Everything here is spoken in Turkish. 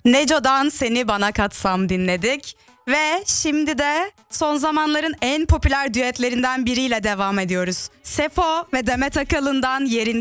Neco'dan Seni Bana Katsam dinledik. Ve şimdi de son zamanların en popüler düetlerinden biriyle devam ediyoruz. Sefo ve Demet Akalın'dan Yerinde